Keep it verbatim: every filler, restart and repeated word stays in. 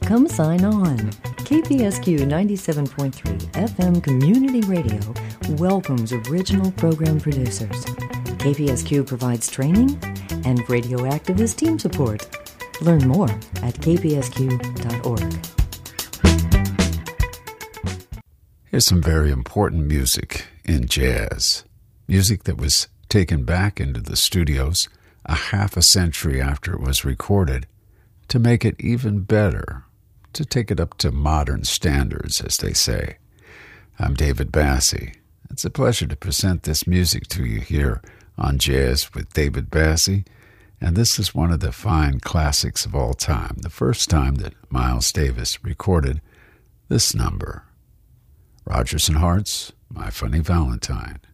Come sign on. K P S Q ninety-seven point three F M Community Radio welcomes original program producers. K P S Q provides training and radio activist team support. Learn more at k p s q dot org. Here's some very important music in jazz. Music that was taken back into the studios a half a century after it was recorded to make it even better, to take it up to modern standards, as they say. I'm David Bassie. It's a pleasure to present this music to you here on Jazz with David Bassie, and this is one of the fine classics of all time, the first time that Miles Davis recorded this number. Rodgers and Hart's My Funny Valentine.